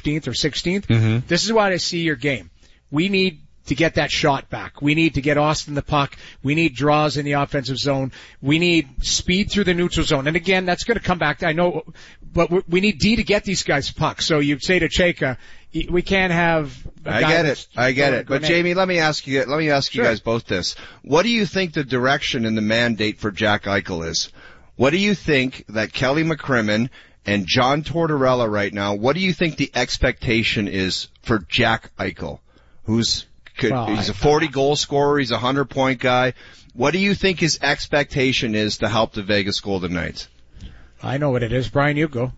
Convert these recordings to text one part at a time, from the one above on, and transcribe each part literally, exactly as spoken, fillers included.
fifteenth or sixteenth. Mm-hmm. This is why I see your game. We need to get that shot back. We need to get Austin the puck. We need draws in the offensive zone. We need speed through the neutral zone. And again, that's going to come back. I know, but we need D to get these guys pucks. So you'd say to Chayka, we can't have. I get it. I get it. But Jamie, let me ask you. Let me ask you Sure. guys both this. What do you think the direction and the mandate for Jack Eichel is? What do you think that Kelly McCrimmon and John Tortorella right now? What do you think the expectation is for Jack Eichel, who's Could, well, he's I, a forty goal scorer. He's a hundred point guy. What do you think his expectation is to help the Vegas Golden Knights? I know what it is. Brian, you go.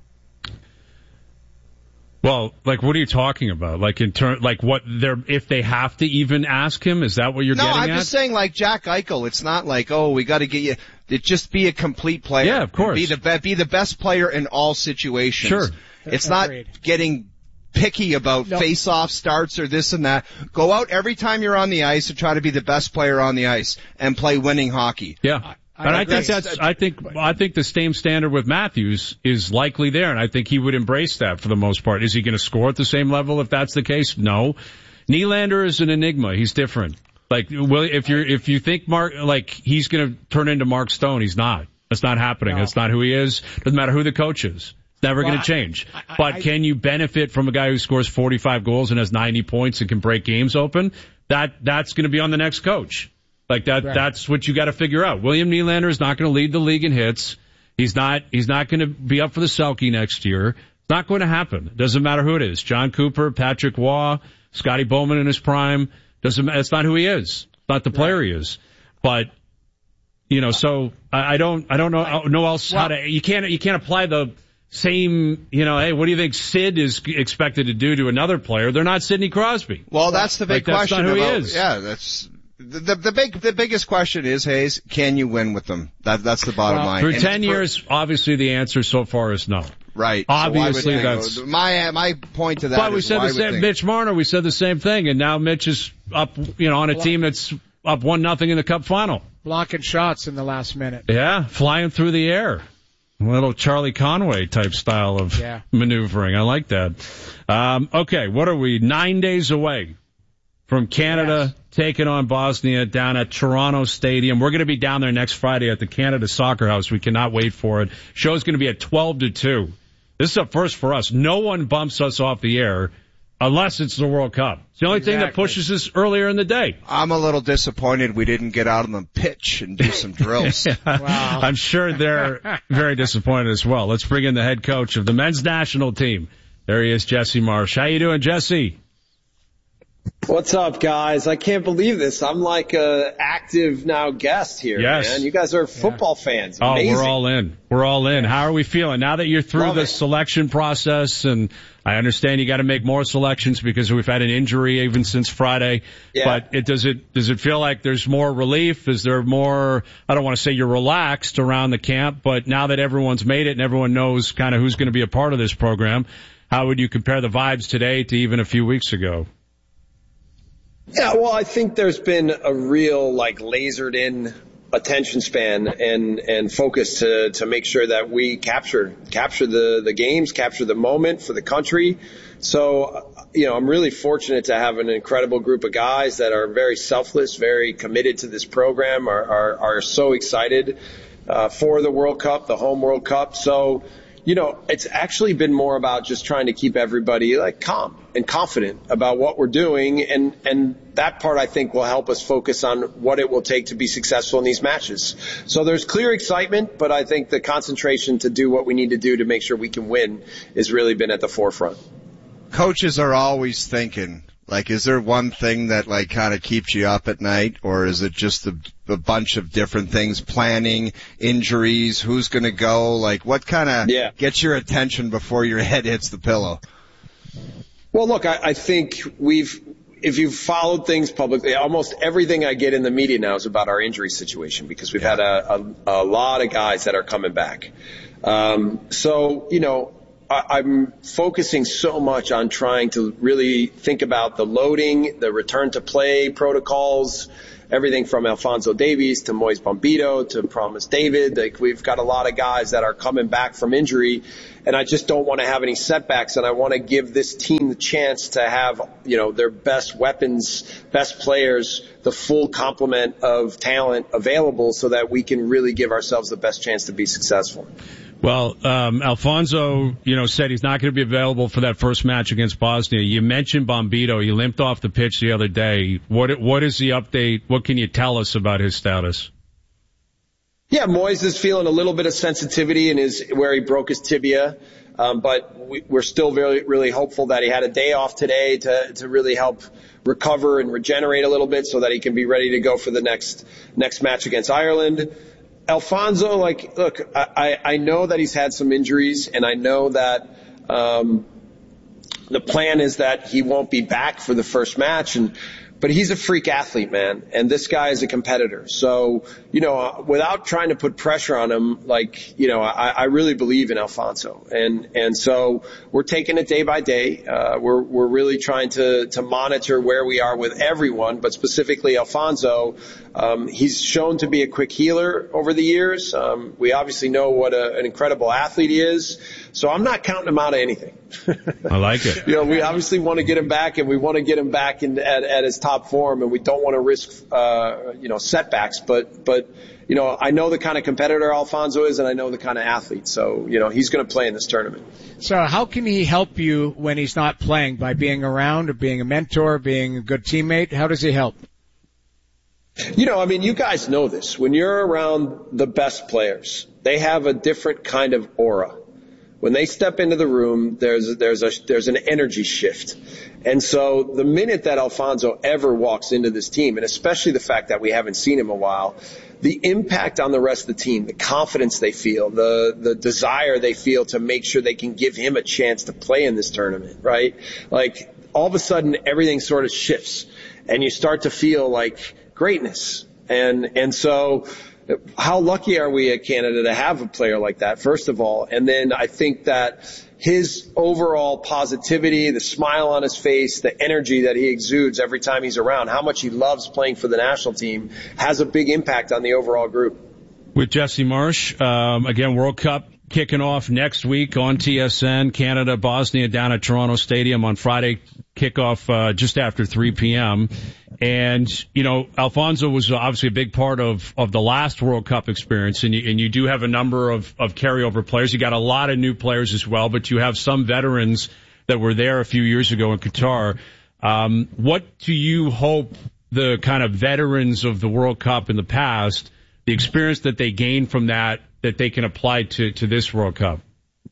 Well, like, what are you talking about? Like, in turn, like, what they're, if they have to even ask him, is that what you're no, getting I'm at? No, I'm just saying, like, Jack Eichel, it's not like, oh, we gotta get you, it just be a complete player. Yeah, of course. Be the, be, be the best player in all situations. Sure. It's Agreed. not getting picky about No. face-off starts or this and that. Go out every time you're on the ice and try to be the best player on the ice and play winning hockey. Yeah. I, and I agree. think that's, I think, I think the same standard with Matthews is likely there, and I think he would embrace that for the most part. Is he going to score at the same level if that's the case? No. Nylander is an enigma. He's different. Like, well, if you're, if you think Mark, like, he's going to turn into Mark Stone, he's not. That's not happening. No. That's not who he is. Doesn't matter who the coach is. It's never Well, going to change. I, I, but I, can you benefit from a guy who scores forty-five goals and has ninety points and can break games open? That, that's going to be on the next coach. Like that, right. That's what you got to figure out. William Nylander is not going to lead the league in hits. He's not, he's not going to be up for the Selke next year. It's not going to happen. It doesn't matter who it is. John Cooper, Patrick Waugh, Scotty Bowman in his prime. Doesn't, it's not who he is. It's not the player right. he is. But, you know, so I, I don't, I don't know, know else well, how to, you can't, you can't apply the same, you know, hey, what do you think Sid is expected to do to another player? They're not Sidney Crosby. Well, that's the big like, that's question. Not who about, he is. Yeah, that's, The, the, the big, the biggest question is, Hayes, can you win with them? That, that's the bottom well, line. Through And ten for, years, obviously the answer so far is no. Right. Obviously, so that's my my point to that. But we is said why the would same. think, Mitch Marner, we said the same thing, and now Mitch is up, you know, on a team that's up one nothing in the Cup final. blocking shots in the last minute. Yeah, flying through the air. A little Charlie Conway type style of yeah. maneuvering. I like that. Um, okay, what are we? Nine days away from Canada yes. taking on Bosnia down at Toronto Stadium. We're going to be down there next Friday at the Canada Soccer House. We cannot wait for it. Show's going to be at twelve to two. This is a first for us. No one bumps us off the air unless it's the World Cup. It's the only exactly. thing that pushes us earlier in the day. I'm a little disappointed we didn't get out on the pitch and do some drills. Wow. I'm sure they're very disappointed as well. Let's bring in the head coach of the men's national team. There he is, Jesse Marsh. How you doing, Jesse? What's up, guys? I can't believe this. I'm like a active now guest here, yes. man. You guys are football yeah. fans. Amazing. Oh, we're all in. We're all in. How are we feeling now that you're through Love the it. selection process? And I understand you got to make more selections because we've had an injury even since Friday. Yeah. But it does it does it feel like there's more relief? Is there more? I don't want to say you're relaxed around the camp, but now that everyone's made it and everyone knows kind of who's going to be a part of this program, how would you compare the vibes today to even a few weeks ago? Yeah, well, I think there's been a real, like, lasered in attention span and, and focus to, to make sure that we capture, capture the, the games, capture the moment for the country. So, you know, I'm really fortunate to have an incredible group of guys that are very selfless, very committed to this program, are, are, are so excited, uh, for the World Cup, the home World Cup. So, you know, it's actually been more about just trying to keep everybody like calm and confident about what we're doing. And, and that part I think will help us focus on what it will take to be successful in these matches. So there's clear excitement, but I think the concentration to do what we need to do to make sure we can win has really been at the forefront. Coaches are always thinking, like, is there one thing that, like, kind of keeps you up at night, or is it just a, a bunch of different things, planning, injuries, who's going to go? Like, what kind of yeah. gets your attention before your head hits the pillow? Well, look, I, I think we've, if you've followed things publicly, almost everything I get in the media now is about our injury situation because we've yeah. had a, a, a lot of guys that are coming back. Um, so, you know, I'm focusing so much on trying to really think about the loading, the return to play protocols, everything from Alphonso Davies to Moise Bombito to Promise David. Like, we've got a lot of guys that are coming back from injury, and I just don't want to have any setbacks, and I want to give this team the chance to have, you know, their best weapons, best players, the full complement of talent available so that we can really give ourselves the best chance to be successful. Well, um, Alphonso, you know, said he's not going to be available for that first match against Bosnia. You mentioned Bombito. He limped off the pitch the other day. What What is the update? What can you tell us about his status? Yeah, Moise is feeling a little bit of sensitivity in his where he broke his tibia, um, but we, we're still very, really hopeful that he had a day off today to to really help recover and regenerate a little bit so that he can be ready to go for the next next match against Ireland. Alphonso, like, look, I, I know that he's had some injuries, and I know that um, the plan is that he won't be back for the first match, and but he's a freak athlete, man, and this guy is a competitor. So, you know, without trying to put pressure on him, like, you know, I, I really believe in Alphonso, and and so we're taking it day by day. Uh, we're we're really trying to to monitor where we are with everyone, but specifically Alphonso. Um, he's shown to be a quick healer over the years. Um, we obviously know what a, an incredible athlete he is. So I'm not counting him out of anything. I like it. You know, we obviously want to get him back, and we want to get him back in, at, at his top form, and we don't want to risk, uh, you know, setbacks. But, but, you know, I know the kind of competitor Alphonso is, and I know the kind of athlete. So, you know, he's going to play in this tournament. So how can he help you when he's not playing? By being around, or being a mentor, being a good teammate? How does he help? You know, I mean, you guys know this. When you're around the best players, they have a different kind of aura. When they step into the room, there's there's a there's an energy shift. And so the minute that Alphonso ever walks into this team, and especially the fact that we haven't seen him a while, the impact on the rest of the team, the confidence they feel, the the desire they feel to make sure they can give him a chance to play in this tournament, right? Like, all of a sudden everything sort of shifts, and you start to feel like greatness. And and so how lucky are we at Canada to have a player like that, first of all? And then I think that his overall positivity, the smile on his face, the energy that he exudes every time he's around, how much he loves playing for the national team, has a big impact on the overall group. With Jesse Marsh, um, again, World Cup kicking off next week on T S N. Canada, Bosnia down at Toronto Stadium on Friday. Kickoff uh, just after three p.m. And, you know, Alphonso was obviously a big part of, of the last World Cup experience, and you, and you do have a number of, of carryover players. You got a lot of new players as well, but you have some veterans that were there a few years ago in Qatar. Um, what do you hope the kind of veterans of the World Cup in the past, the experience that they gained from that, that they can apply to, to this World Cup?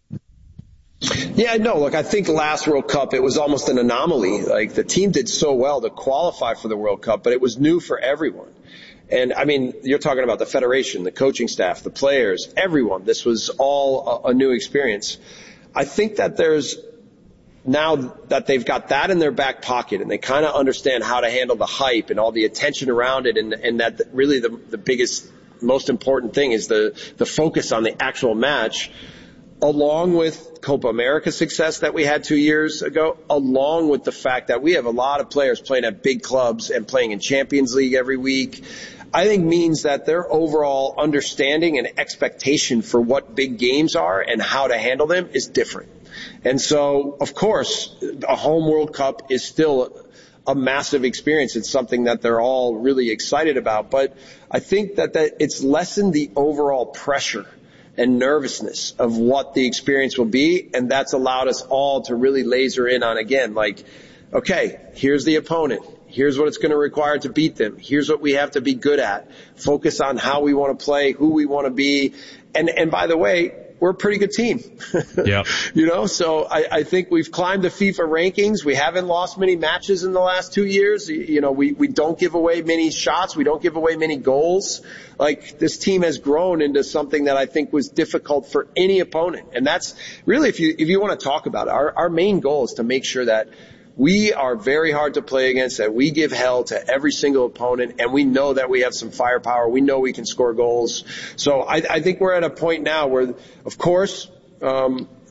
Yeah, no, look, I think last World Cup, it was almost an anomaly. Like, the team did so well to qualify for the World Cup, but it was new for everyone. And, I mean, you're talking about the federation, the coaching staff, the players, everyone. This was all a, a new experience. I think that there's, now that they've got that in their back pocket and they kind of understand how to handle the hype and all the attention around it, and, and that really the, the biggest, most important thing is the, the focus on the actual match, along with Copa America success that we had two years ago, along with the fact that we have a lot of players playing at big clubs and playing in Champions League every week, I think means that their overall understanding and expectation for what big games are and how to handle them is different. And so, of course, a home World Cup is still a massive experience. It's something that they're all really excited about. But I think that, that it's lessened the overall pressure and nervousness of what the experience will be, and that's allowed us all to really laser in on, again, like, okay, here's the opponent. Here's what it's going to require to beat them. Here's what we have to be good at. Focus on how we want to play, who we want to be. And, and by the way, we're a pretty good team. Yeah. You know, so I, I think we've climbed the FIFA rankings. We haven't lost many matches in the last two years. You know, we, we don't give away many shots. We don't give away many goals. Like, this team has grown into something that I think was difficult for any opponent. And that's really, if you, if you want to talk about it, our, our main goal is to make sure that we are very hard to play against, that we give hell to every single opponent, and we know that we have some firepower. We know we can score goals. So I, I think we're at a point now where, of course, um,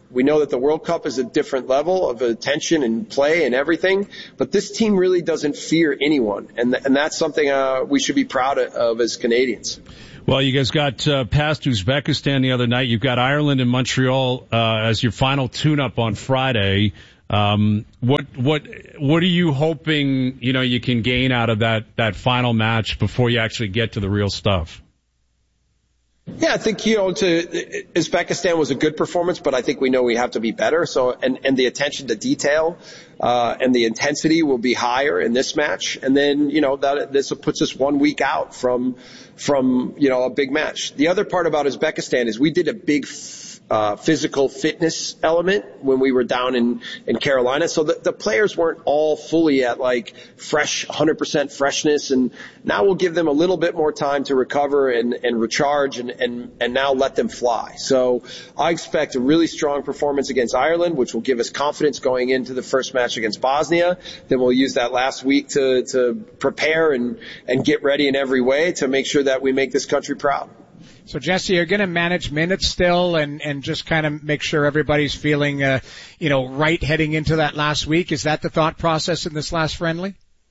We know that the World Cup is a different level of attention and play and everything, but this team really doesn't fear anyone, and th- and that's something uh, we should be proud of as Canadians. Well, you guys got uh, past Uzbekistan the other night. You've got Ireland and Montreal uh, as your final tune-up on Friday. Um, what what what are you hoping you know you can gain out of that that final match before you actually get to the real stuff? Yeah, I think, you know, to, Uzbekistan was a good performance, but I think we know we have to be better. So, and, and the attention to detail, uh, and the intensity will be higher in this match. And then, you know, that, this puts us one week out from, from, you know, a big match. The other part about Uzbekistan is we did a big, uh, physical fitness element when we were down in, in Carolina. So the, the players weren't all fully at like fresh, one hundred percent freshness. And now we'll give them a little bit more time to recover and, and recharge and, and, and now let them fly. So I expect a really strong performance against Ireland, which will give us confidence going into the first match against Bosnia. Then we'll use that last week to, to prepare and, and get ready in every way to make sure that we make this country proud. So, Jesse, you're going to manage minutes still and, and just kind of make sure everybody's feeling, uh, you know, right heading into that last week. Is that the thought process in this last friendly?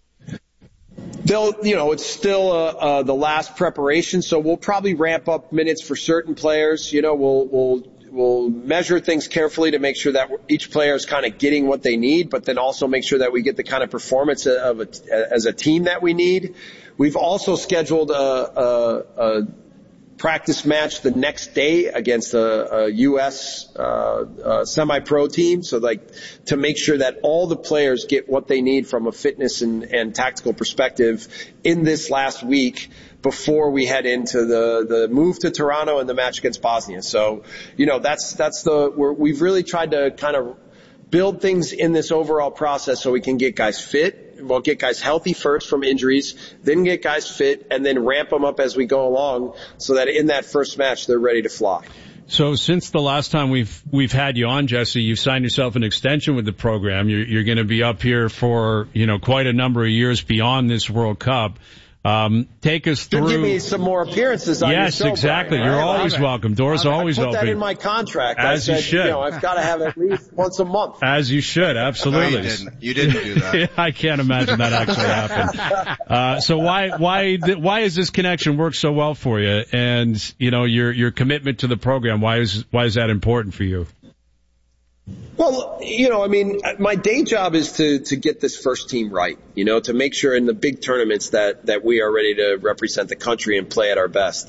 They'll, you know, it's still uh, uh, the last preparation, so we'll probably ramp up minutes for certain players. You know, we'll we'll we'll measure things carefully to make sure that each player is kind of getting what they need, but then also make sure that we get the kind of performance of a, as a team that we need. We've also scheduled a, a, a practice match the next day against a, a U S uh, uh, semi-pro team, so like to make sure that all the players get what they need from a fitness and, and tactical perspective in this last week before we head into the the move to Toronto and the match against Bosnia. So, you know, that's that's the we're, we've really tried to kind of build things in this overall process so we can get guys fit. We'll get guys healthy first from injuries, then get guys fit, and then ramp them up as we go along so that in that first match they're ready to fly. So since the last time we've we've had you on, Jesse, you've signed yourself an extension with the program. You're, you're going to be up here for, you know, quite a number of years beyond this World Cup. Um, take us through. Give me some more appearances on Yes, your show, exactly. Brian. You're I always welcome. Doors I, always open. I put that in my contract. As I said, you should. You know, I've got to have at least once a month. As you should, absolutely. No, you didn't. You didn't do that. I can't imagine that actually happened. Uh, so why, why, why is this connection work so well for you? And, you know, your, your commitment to the program, why is, why is that important for you? Well, you know, I mean, my day job is to, to get this first team right, you know, to make sure in the big tournaments that, that we are ready to represent the country and play at our best.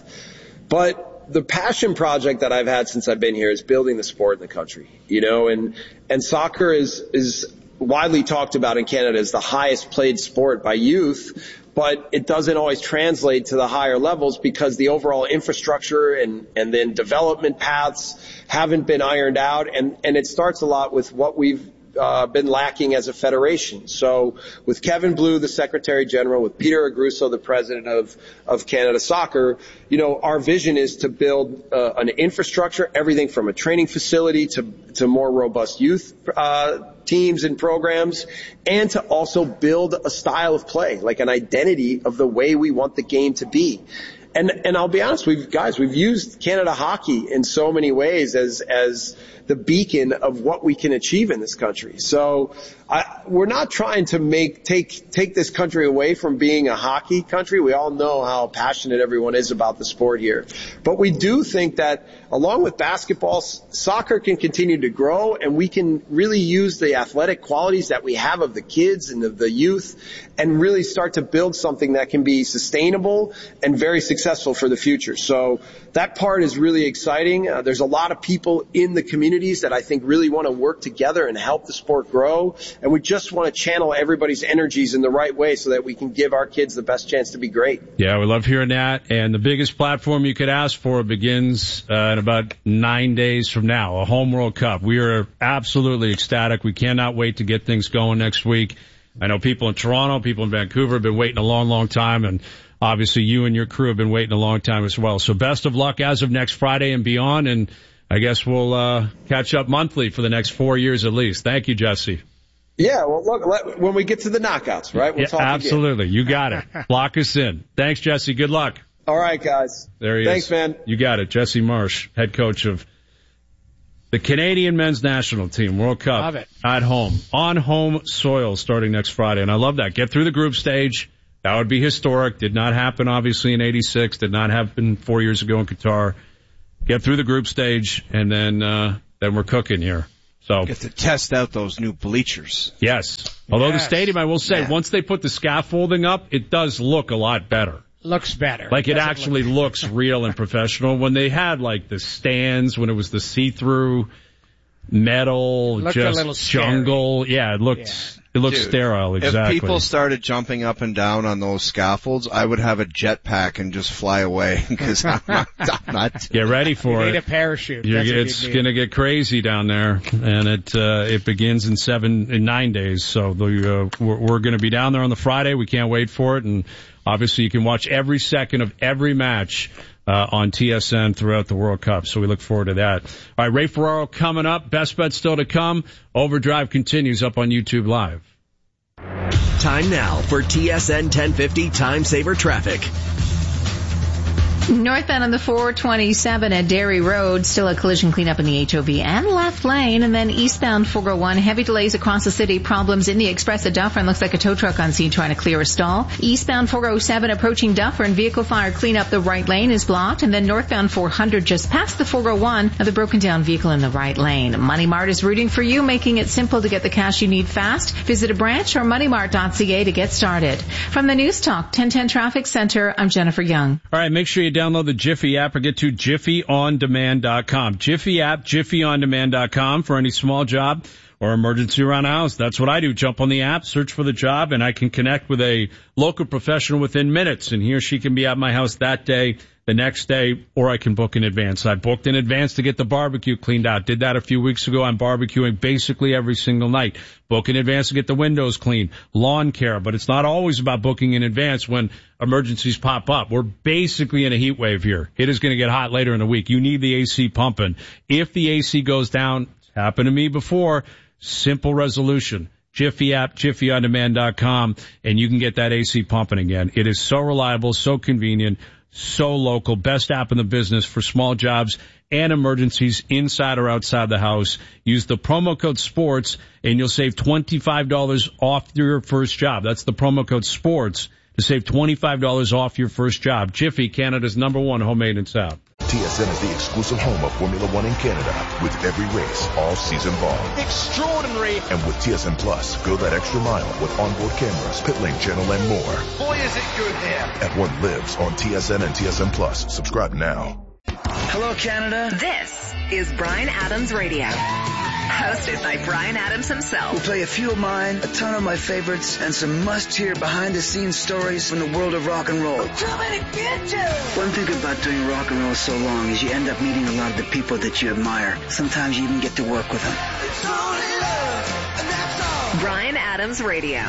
But the passion project that I've had since I've been here is building the sport in the country, you know, and, and soccer is, is widely talked about in Canada as the highest played sport by youth, but it doesn't always translate to the higher levels because the overall infrastructure and, and then development paths haven't been ironed out. And, and it starts a lot with what we've uh, been lacking as a federation. So with Kevin Blue, the Secretary General, with Peter Agruso, the President of, of Canada Soccer, you know, our vision is to build uh, an infrastructure, everything from a training facility to, to more robust youth uh teams and programs, and to also build a style of play, like an identity of the way we want the game to be. And, and I'll be honest, we've, guys, we've used Canada hockey in so many ways as, as the beacon of what we can achieve in this country. So I, we're not trying to make, take, take this country away from being a hockey country. We all know how passionate everyone is about the sport here. But we do think that along with basketball, soccer can continue to grow, and we can really use the athletic qualities that we have of the kids and of the youth and really start to build something that can be sustainable and very successful for the future. So that part is really exciting. Uh, there's a lot of people in the communities that I think really want to work together and help the sport grow. And we just want to channel everybody's energies in the right way so that we can give our kids the best chance to be great. Yeah, we love hearing that. And the biggest platform you could ask for begins uh, in about nine days from now, a home World Cup. We are absolutely ecstatic. We cannot wait to get things going next week. I know people in Toronto, people in Vancouver have been waiting a long, long time, and obviously you and your crew have been waiting a long time as well. So best of luck as of next Friday and beyond, and I guess we'll uh catch up monthly for the next four years at least. Thank you, Jesse. Yeah, well, look, let, when we get to the knockouts, right? We'll yeah, talk absolutely. Again. You got it. Lock us in. Thanks, Jesse. Good luck. All right, guys. There he Thanks, is. man. You got it. Jesse Marsch, head coach of The Canadian men's national team, World Cup, Love it. at home, on home soil starting next Friday. And I love that. Get through the group stage. That would be historic. Did not happen, obviously, in eighty-six. Did not happen four years ago in Qatar. Get through the group stage, and then uh then we're cooking here. So Get to test out those new bleachers. Yes. Although Yes. the stadium, I will say, Yeah. once they put the scaffolding up, it does look a lot better. Looks better. Like it Doesn't actually look- looks real and professional. When they had like the stands, when it was the see-through metal, Looked a just little scary. jungle. Yeah, it looked, Yeah. it looked Dude, sterile, exactly. If people started jumping up and down on those scaffolds, I would have a jetpack and just fly away because I'm not, I'm not. Get ready You for need it. a parachute. You're, That's what it's you need. going to get crazy down there, and it uh, it begins in seven in nine days. So the, uh, we're, we're going to be down there on the Friday. We can't wait for it, and obviously you can watch every second of every match uh, on T S N throughout the World Cup. So we look forward to that. All right, Ray Ferraro coming up. Best bet still to come. Overdrive continues up on YouTube Live. Time now for T S N ten fifty Time Saver Traffic. Northbound on the four twenty-seven at Dairy Road, still a collision cleanup in the H O V and left lane. And then eastbound four oh one, heavy delays across the city, problems in the Express at Dufferin. Looks like a tow truck on scene trying to clear a stall. Eastbound four oh seven approaching Dufferin, vehicle fire cleanup, the right lane is blocked. And then northbound four hundred just past the four oh one, the broken down vehicle in the right lane. Money Mart is rooting for you, making it simple to get the cash you need fast. Visit a branch or money mart dot c a to get started. From the News Talk ten ten Traffic Center, I'm Jennifer Young. All right, make sure you download the Jiffy app or get to jiffy on demand dot com. Jiffy app, jiffy on demand dot com for any small job or emergency around the house. That's what I do. Jump on the app, search for the job, and I can connect with a local professional within minutes, and he or she can be at my house that day, the next day, or I can book in advance. I booked in advance to get the barbecue cleaned out. Did that a few weeks ago. I'm barbecuing basically every single night. Book in advance to get the windows cleaned. Lawn care, but it's not always about booking in advance when emergencies pop up. We're basically in a heat wave here. It is going to get hot later in the week. You need the A C pumping. If the A C goes down, it's happened to me before, simple resolution. Jiffy app, jiffy on demand dot com, and you can get that A C pumping again. It is so reliable, so convenient, so local. Best app in the business for small jobs and emergencies inside or outside the house. Use the promo code SPORTS, and you'll save twenty-five dollars off your first job. That's the promo code SPORTS to save twenty-five dollars off your first job. Jiffy, Canada's number one home maintenance app. T S N is the exclusive home of Formula One in Canada, with every race all season long. Extraordinary. And with T S N Plus, go that extra mile with onboard cameras, pit lane channel, and more. Boy, is it good here. F one lives on T S N and T S N Plus. Subscribe now. Hello, Canada. This is Bryan Adams Radio, hosted by Bryan Adams We'll himself. play a few of mine, a ton of my favorites, and some must-hear behind-the-scenes stories from the world of rock and roll. One thing about doing rock and roll so long is you end up meeting a lot of the people that you admire. Sometimes you even get to work with them. Bryan Adams Radio.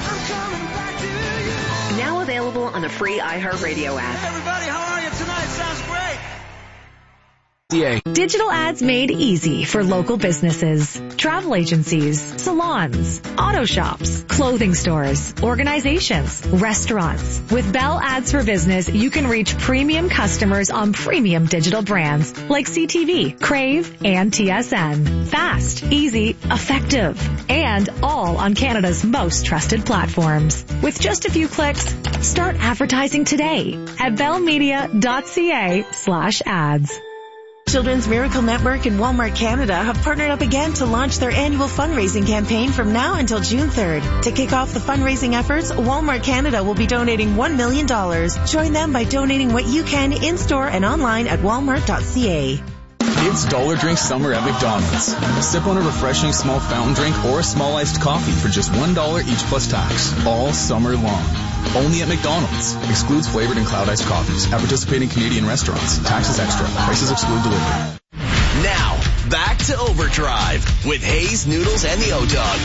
Now available on the free iHeartRadio app. Everybody, how are you tonight? Sounds great. Digital ads made easy for local businesses, travel agencies, salons, auto shops, clothing stores, organizations, restaurants. With Bell Ads for Business, you can reach premium customers on premium digital brands like C T V, Crave, and T S N. Fast, easy, effective, and all on Canada's most trusted platforms. With just a few clicks, start advertising today at bellmedia.ca slash ads. Children's Miracle Network and Walmart Canada have partnered up again to launch their annual fundraising campaign from now until June third. To kick off the fundraising efforts, Walmart Canada will be donating one million dollars. Join them by donating what you can in-store and online at walmart dot c a. It's Dollar Drink Summer at McDonald's. Sip on a refreshing small fountain drink or a small iced coffee for just one dollar each plus tax, all summer long. Only at McDonald's. Excludes flavored and cloud iced coffees at participating Canadian restaurants. Taxes extra. Prices exclude delivery. Now, back to Overdrive with Hayes, Noodles, and the O-Dog.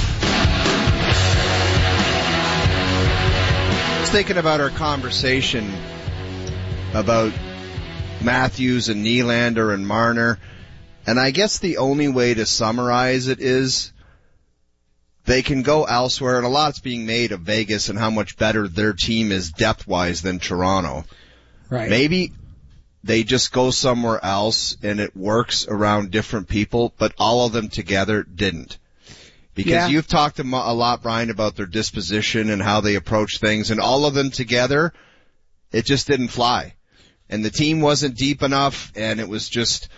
I was thinking about our conversation about Matthews and Nylander and Marner, and I guess the only way to summarize it is they can go elsewhere, and a lot's being made of Vegas and how much better their team is depth-wise than Toronto. Right. Maybe they just go somewhere else and it works around different people, but all of them together didn't. Because yeah. you've talked a lot, Brian, about their disposition and how they approach things, and all of them together, it just didn't fly. And the team wasn't deep enough, and it was just,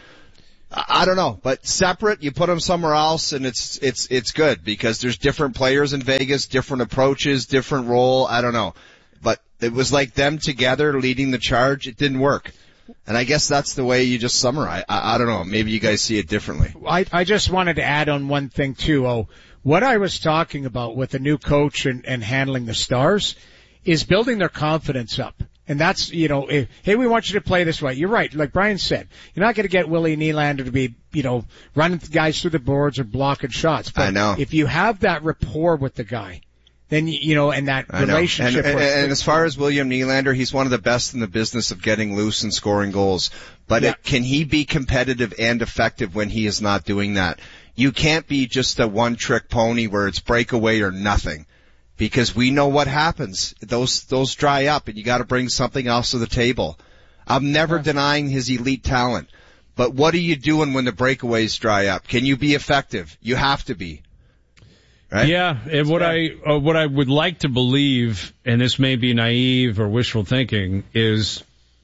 I don't know, but separate, you put them somewhere else, and it's, it's, it's good, because there's different players in Vegas, different approaches, different role, I don't know. But it was like them together leading the charge, it didn't work. And I guess that's the way you just summarize. I, I don't know, maybe you guys see it differently. I, I just wanted to add on one thing too, oh. What I was talking about with the new coach and, and handling the Stars is building their confidence up. And that's, you know, if, hey, we want you to play this way. You're right. Like Brian said, you're not going to get Willie Nylander to be, you know, running guys through the boards or blocking shots. But I know. If you have that rapport with the guy, then, you know, and that I relationship. And, and, with, and as far as William Nylander, he's one of the best in the business of getting loose and scoring goals. But yeah. it, can he be competitive and effective when he is not doing that? You can't be just a one-trick pony where it's breakaway or nothing, because we know what happens. Those those dry up, and you got to bring something else to the table. I'm never yeah. denying his elite talent, but what are you doing when the breakaways dry up? Can you be effective? You have to be. Right? Yeah, and what I uh, what I would like to believe, and this may be naive or wishful thinking, is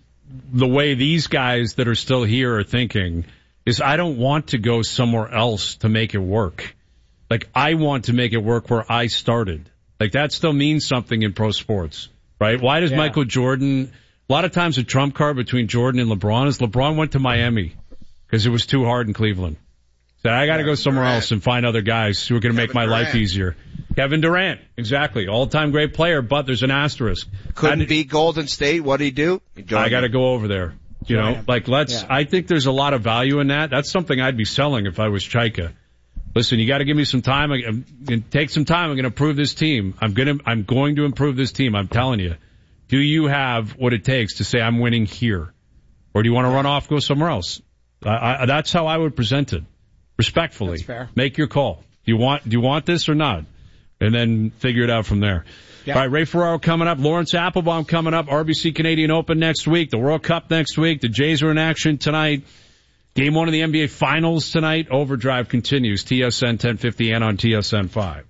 the way these guys that are still here are thinking. Is I don't want to go somewhere else to make it work. Like, I want to make it work where I started. Like, that still means something in pro sports, right? Why does yeah. Michael Jordan, a lot of times the trump card between Jordan and LeBron is LeBron went to Miami because it was too hard in Cleveland. Said, I got to go somewhere Durant. else and find other guys who are going to make my Durant. life easier. Kevin Durant, exactly. All-time great player, but there's an asterisk. Couldn't I'd, beat Golden State. What'd he do? He I got to go over there. You know, like let's, yeah. I think there's a lot of value in that. That's something I'd be selling if I was Chaika. Listen, you got to give me some time. I'm going to take some time. I'm going to improve this team. I'm going to, I'm going to improve this team. I'm telling you. Do you have what it takes to say I'm winning here? Or do you want to run off, go somewhere else? I, I, that's how I would present it. Respectfully. That's fair. Make your call. Do you want, do you want this or not? And then figure it out from there. Yep. All right, Ray Ferraro coming up, Lawrence Applebaum coming up, R B C Canadian Open next week, the World Cup next week, the Jays are in action tonight, game one of the N B A Finals tonight, Overdrive continues, T S N ten fifty and on T S N five.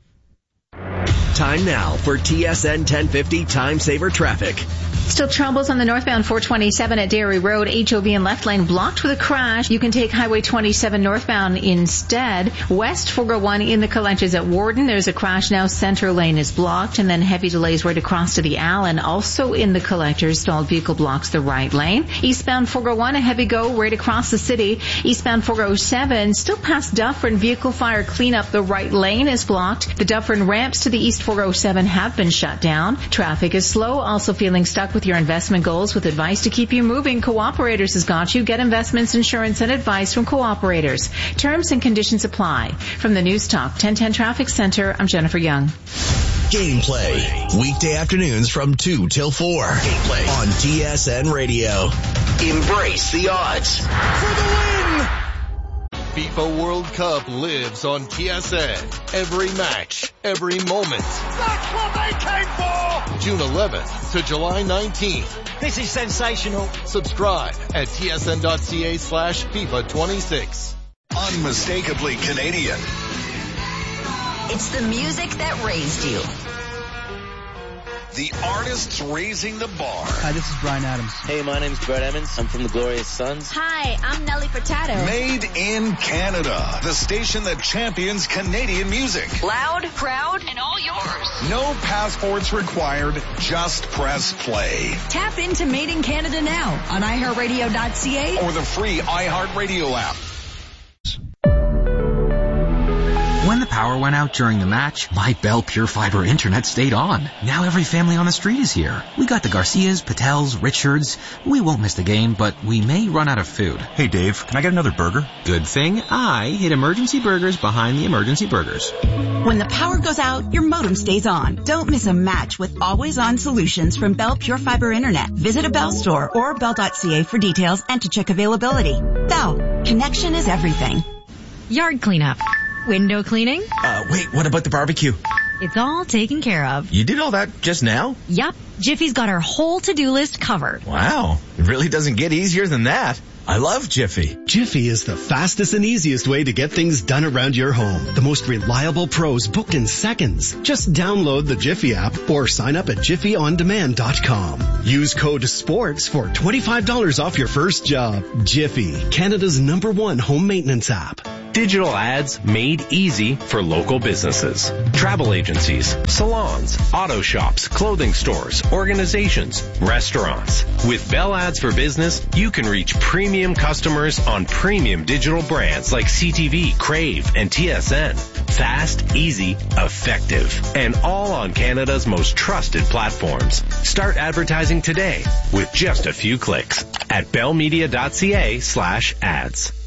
Time now for T S N ten fifty Time Saver Traffic. Still troubles on the northbound four twenty-seven at Dairy Road. H O V and left lane blocked with a crash. You can take Highway twenty-seven northbound instead. West four oh one in the Colenches at Warden. There's a crash now. Center lane is blocked. And then heavy delays right across to the Allen. Also in the collectors, stalled vehicle blocks the right lane. Eastbound four oh one, a heavy go right across the city. Eastbound four oh seven, still past Dufferin. Vehicle fire cleanup. The right lane is blocked. The Dufferin ramps to the east four oh seven have been shut down. Traffic is slow. Also feeling stuck with your investment goals with advice to keep you moving. Cooperators has got you. Get investments, insurance, and advice from Cooperators. Terms and conditions apply. From the News Talk ten ten Traffic Center, I'm Jennifer Young. Gameplay. Weekday afternoons from two till four. Gameplay on T S N Radio. Embrace the odds. For the win! FIFA World Cup lives on T S N. Every match, every moment. That's what they came for! June eleventh to July nineteenth. This is sensational. Subscribe at tsn.ca slash FIFA twenty-six. Unmistakably Canadian. It's the music that raised you. The artists raising the bar. Hi, this is Brian Adams. Hey, my name's Brett Emmons. I'm from the Glorious Sons. Hi, I'm Nelly Furtado. Made in Canada. The station that champions Canadian music. Loud, proud, and all yours. No passports required. Just press play. Tap into Made in Canada now on i heart radio dot c a or the free iHeartRadio app. When the power went out during the match, my Bell Pure Fiber internet stayed on. Now every family on the street is here. We got the Garcias, Patels, Richards. We won't miss the game, but we may run out of food. Hey Dave, can I get another burger? Good thing I hid Emergency Burgers behind the Emergency Burgers. When the power goes out, your modem stays on. Don't miss a match with always-on solutions from Bell Pure Fiber Internet. Visit a Bell store or bell dot c a for details and to check availability. Bell, connection is everything. Yard cleanup. Window cleaning? Uh, wait, what about the barbecue? It's all taken care of. You did all that just now? Yup. Jiffy's got our whole to-do list covered. Wow. It really doesn't get easier than that. I love Jiffy. Jiffy is the fastest and easiest way to get things done around your home. The most reliable pros booked in seconds. Just download the Jiffy app or sign up at jiffy on demand dot com. Use code SPORTS for twenty-five dollars off your first job. Jiffy, Canada's number one home maintenance app. Digital ads made easy for local businesses. Travel agencies, salons, auto shops, clothing stores, organizations, restaurants. With Bell Ads for Business, you can reach premium customers on premium digital brands like C T V, Crave, and T S N. Fast, easy, effective, and all on Canada's most trusted platforms. Start advertising today with just a few clicks at bellmedia dot c a slash ads.